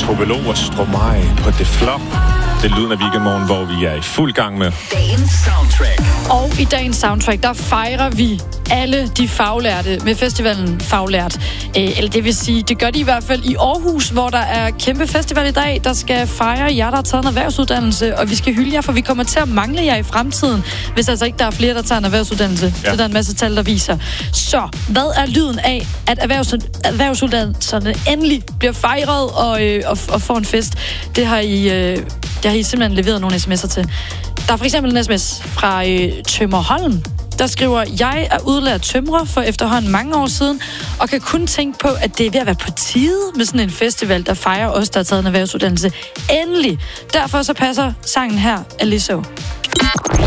Tove Lo og Stromae på The Flop. Det er lyden af Weekendmorgen, hvor vi er i fuld gang med dagens soundtrack. Og i dagens soundtrack, der fejrer vi alle de faglærte med festivalen Faglært. Eller det vil sige, det gør de i hvert fald i Aarhus, hvor der er kæmpe festival i dag, der skal fejre jer, der har taget en erhvervsuddannelse, og vi skal hylde jer, for vi kommer til at mangle jer i fremtiden, hvis altså ikke der er flere, der tager en erhvervsuddannelse. Ja. Så der er en masse tal, der viser. Så, hvad er lyden af, at erhvervsuddannelserne endelig bliver fejret og får en fest? Det har I simpelthen leveret nogle sms'er til. Der er for eksempel en sms fra Tømmerholm, der skriver: jeg er udlært tømrer for efterhånden mange år siden, og kan kun tænke på, at det er ved at være på tide med sådan en festival, der fejrer os, der har taget en erhvervsuddannelse. Endelig! Derfor så passer sangen her af Lizzo.